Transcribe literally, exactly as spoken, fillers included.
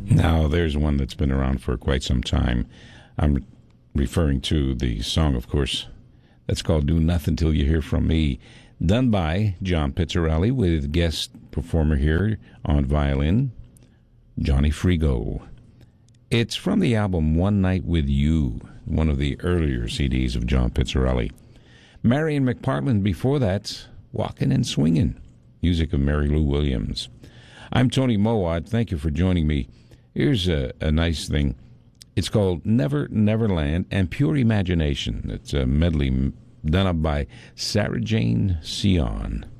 Now, there's one that's been around for quite some time. I'm referring to the song, of course, that's called Do Nothing Till You Hear From Me, done by John Pizzarelli with guest performer here on violin, Johnny Frigo. It's from the album One Night With You, one of the earlier C Ds of John Pizzarelli. Marion McPartland before that, Walkin' and Swingin', music of Mary Lou Williams. I'm Tony Mowat. Thank you for joining me. Here's a, a nice thing. It's called Never Neverland and Pure Imagination. It's a medley done up by Sarah Jane Sion.